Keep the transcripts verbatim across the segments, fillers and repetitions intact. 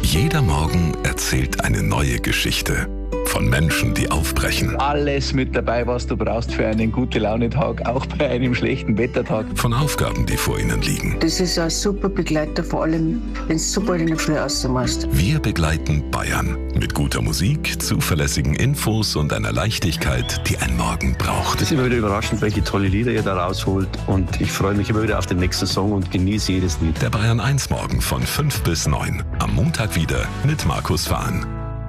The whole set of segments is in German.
Jeder Morgen erzählt eine neue Geschichte. Von Menschen, die aufbrechen. Alles mit dabei, was du brauchst für einen Gute-Laune-Tag, auch bei einem schlechten Wettertag. Von Aufgaben, die vor ihnen liegen. Das ist ein super Begleiter, vor allem, wenn du so bald in der Früh rausmachst. Wir begleiten Bayern mit guter Musik, zuverlässigen Infos und einer Leichtigkeit, die ein Morgen braucht. Es ist immer wieder überraschend, welche tolle Lieder ihr da rausholt. Und ich freue mich immer wieder auf den nächsten Song und genieße jedes Lied. Der Bayern eins Morgen von fünf bis neun. Am Montag wieder mit Markus Fahn.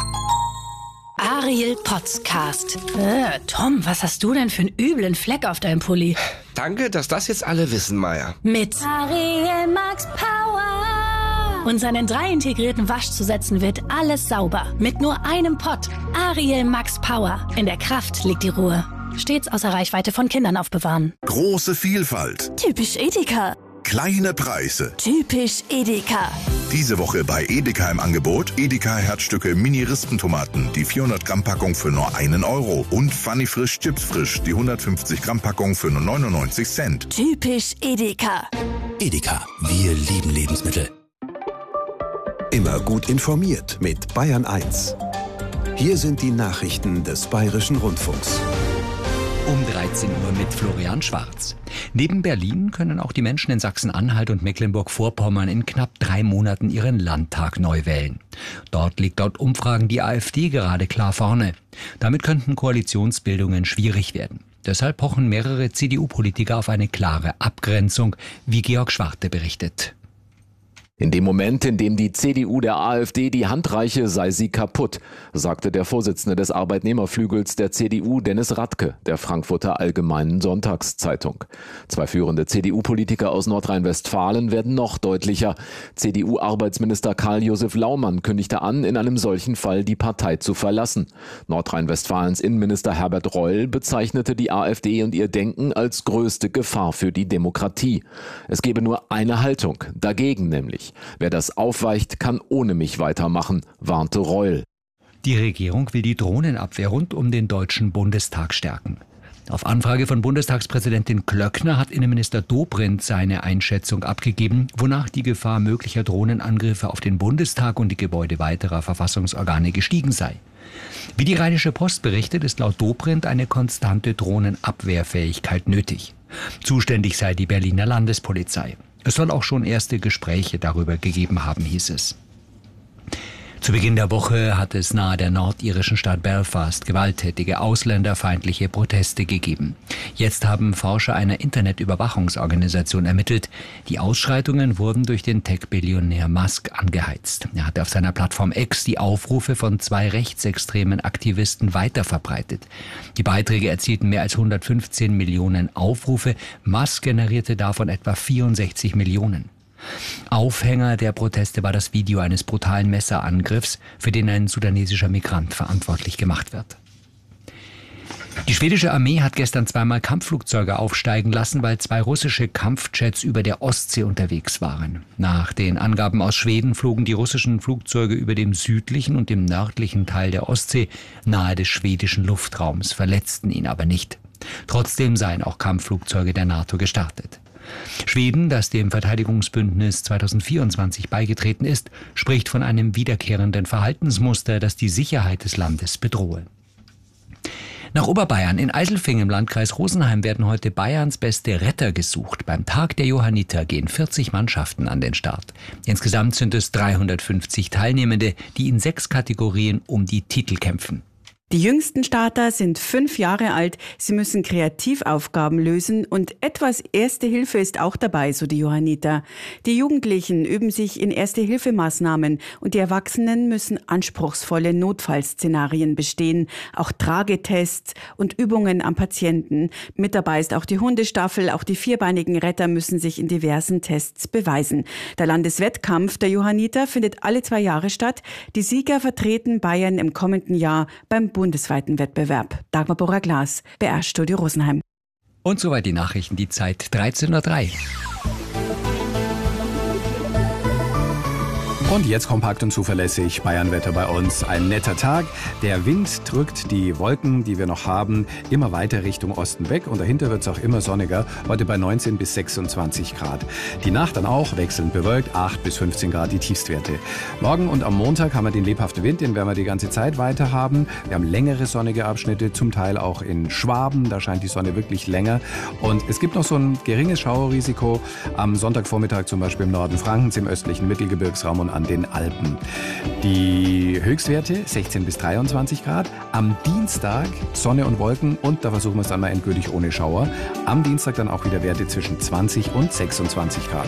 Ariel Podcast. Äh, Tom, was hast du denn für einen üblen Fleck auf deinem Pulli? Danke, dass das jetzt alle wissen, Maya. Mit Ariel Max Power. Und seinen drei integrierten Waschzusätzen wird alles sauber. Mit nur einem Pott. Ariel Max Power. In der Kraft liegt die Ruhe. Stets außer Reichweite von Kindern aufbewahren. Große Vielfalt. Typisch Edeka. Kleine Preise. Typisch Edeka. Diese Woche bei Edeka im Angebot Edeka Herzstücke Mini-Rispentomaten, die vierhundert Gramm Packung für nur einen Euro und Funny Frisch Chips Frisch, die hundertfünfzig Gramm Packung für nur neunundneunzig Cent. Typisch Edeka. Edeka, wir lieben Lebensmittel. Immer gut informiert mit Bayern eins. Hier sind die Nachrichten des Bayerischen Rundfunks. Um dreizehn Uhr mit Florian Schwarz. Neben Berlin können auch die Menschen in Sachsen-Anhalt und Mecklenburg-Vorpommern in knapp drei Monaten ihren Landtag neu wählen. Dort liegt laut Umfragen die AfD gerade klar vorne. Damit könnten Koalitionsbildungen schwierig werden. Deshalb pochen mehrere C D U-Politiker auf eine klare Abgrenzung, wie Georg Schwarte berichtet. In dem Moment, in dem die C D U der AfD die Hand reiche, sei sie kaputt, sagte der Vorsitzende des Arbeitnehmerflügels der C D U, Dennis Radke, der Frankfurter Allgemeinen Sonntagszeitung. Zwei führende C D U-Politiker aus Nordrhein-Westfalen werden noch deutlicher. C D U-Arbeitsminister Karl-Josef Laumann kündigte an, in einem solchen Fall die Partei zu verlassen. Nordrhein-Westfalens Innenminister Herbert Reul bezeichnete die AfD und ihr Denken als größte Gefahr für die Demokratie. Es gebe nur eine Haltung, dagegen nämlich. Wer das aufweicht, kann ohne mich weitermachen, warnte Reul. Die Regierung will die Drohnenabwehr rund um den Deutschen Bundestag stärken. Auf Anfrage von Bundestagspräsidentin Klöckner hat Innenminister Dobrindt seine Einschätzung abgegeben, wonach die Gefahr möglicher Drohnenangriffe auf den Bundestag und die Gebäude weiterer Verfassungsorgane gestiegen sei. Wie die Rheinische Post berichtet, ist laut Dobrindt eine konstante Drohnenabwehrfähigkeit nötig. Zuständig sei die Berliner Landespolizei. Es soll auch schon erste Gespräche darüber gegeben haben, hieß es. Zu Beginn der Woche hat es nahe der nordirischen Stadt Belfast gewalttätige ausländerfeindliche Proteste gegeben. Jetzt haben Forscher einer Internetüberwachungsorganisation ermittelt, die Ausschreitungen wurden durch den Tech-Billionär Musk angeheizt. Er hatte auf seiner Plattform X die Aufrufe von zwei rechtsextremen Aktivisten weiterverbreitet. Die Beiträge erzielten mehr als hundertfünfzehn Millionen Aufrufe. Musk generierte davon etwa vierundsechzig Millionen. Aufhänger der Proteste war das Video eines brutalen Messerangriffs, für den ein sudanesischer Migrant verantwortlich gemacht wird. Die schwedische Armee hat gestern zweimal Kampfflugzeuge aufsteigen lassen, weil zwei russische Kampfjets über der Ostsee unterwegs waren. Nach den Angaben aus Schweden flogen die russischen Flugzeuge über dem südlichen und dem nördlichen Teil der Ostsee nahe des schwedischen Luftraums, verletzten ihn aber nicht. Trotzdem seien auch Kampfflugzeuge der NATO gestartet. Schweden, das dem Verteidigungsbündnis zweitausendvierundzwanzig beigetreten ist, spricht von einem wiederkehrenden Verhaltensmuster, das die Sicherheit des Landes bedrohe. Nach Oberbayern in Eiselfingen im Landkreis Rosenheim werden heute Bayerns beste Retter gesucht. Beim Tag der Johanniter gehen vierzig Mannschaften an den Start. Insgesamt sind es dreihundertfünfzig Teilnehmende, die in sechs Kategorien um die Titel kämpfen. Die jüngsten Starter sind fünf Jahre alt. Sie müssen Kreativaufgaben lösen und etwas Erste Hilfe ist auch dabei, so die Johanniter. Die Jugendlichen üben sich in Erste-Hilfe-Maßnahmen und die Erwachsenen müssen anspruchsvolle Notfallszenarien bestehen. Auch Tragetests und Übungen am Patienten. Mit dabei ist auch die Hundestaffel. Auch die vierbeinigen Retter müssen sich in diversen Tests beweisen. Der Landeswettkampf der Johanniter findet alle zwei Jahre statt. Die Sieger vertreten Bayern im kommenden Jahr beim bundesweiten Wettbewerb. Dagmar Borrer-Glas, B R-Studio Rosenheim. Und soweit die Nachrichten, die Zeit dreizehn Uhr drei. Und jetzt kompakt und zuverlässig Bayernwetter bei uns. Ein netter Tag. Der Wind drückt die Wolken, die wir noch haben, immer weiter Richtung Osten weg. Und dahinter wird es auch immer sonniger. Heute bei neunzehn bis sechsundzwanzig Grad. Die Nacht dann auch wechselnd bewölkt. acht bis fünfzehn Grad die Tiefstwerte. Morgen und am Montag haben wir den lebhaften Wind. Den werden wir die ganze Zeit weiter haben. Wir haben längere sonnige Abschnitte. Zum Teil auch in Schwaben. Da scheint die Sonne wirklich länger. Und es gibt noch so ein geringes Schauerrisiko. Am Sonntagvormittag zum Beispiel im Norden Frankens, im östlichen Mittelgebirgsraum und an den Alpen. Die Höchstwerte sechzehn bis dreiundzwanzig Grad. Am Dienstag Sonne und Wolken und da versuchen wir es dann mal endgültig ohne Schauer. Am Dienstag dann auch wieder Werte zwischen zwanzig und sechsundzwanzig Grad.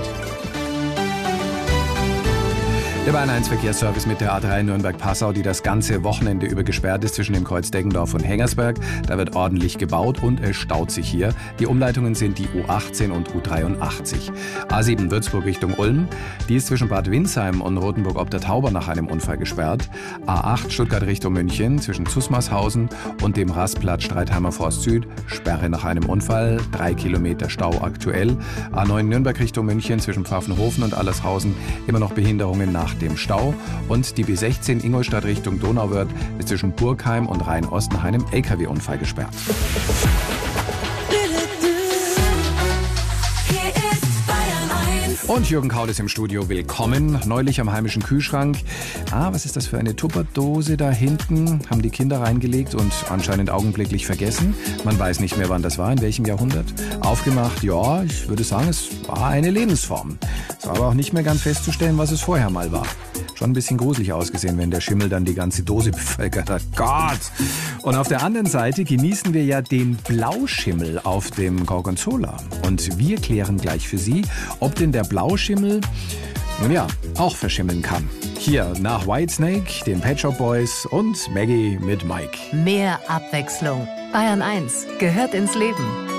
Der Bayern eins Verkehrsservice mit der A drei Nürnberg-Passau, die das ganze Wochenende über gesperrt ist zwischen dem Kreuz Deggendorf und Hengersberg. Da wird ordentlich gebaut und es staut sich hier. Die Umleitungen sind die U achtzehn und U dreiundachtzig. A sieben Würzburg Richtung Ulm. Die ist zwischen Bad Windsheim und Rothenburg ob der Tauber nach einem Unfall gesperrt. A acht Stuttgart Richtung München zwischen Zusmarshausen und dem Rastplatz Streitheimer Forst Süd. Sperre nach einem Unfall. Drei Kilometer Stau aktuell. A neun Nürnberg Richtung München zwischen Pfaffenhofen und Allershausen. Immer noch Behinderungen nach dem Stau. Und die B sechzehn Ingolstadt Richtung Donauwörth ist zwischen Burgheim und Rhein-Ost nach einem L K W-Unfall gesperrt. Und Jürgen Kaul ist im Studio. Willkommen. Neulich am heimischen Kühlschrank. Ah, was ist das für eine Tupperdose da hinten? Haben die Kinder reingelegt und anscheinend augenblicklich vergessen. Man weiß nicht mehr, wann das war, in welchem Jahrhundert. Aufgemacht, ja, ich würde sagen, es war eine Lebensform. Es war aber auch nicht mehr ganz festzustellen, was es vorher mal war. Schon ein bisschen gruselig ausgesehen, wenn der Schimmel dann die ganze Dose bevölkert hat. Gott! Und auf der anderen Seite genießen wir ja den Blauschimmel auf dem Gorgonzola. Und wir klären gleich für Sie, ob denn der Blauschimmel, nun ja, auch verschimmeln kann. Hier nach Whitesnake, den Pet Shop Boys und Maggie mit Mike. Mehr Abwechslung. Bayern eins gehört ins Leben.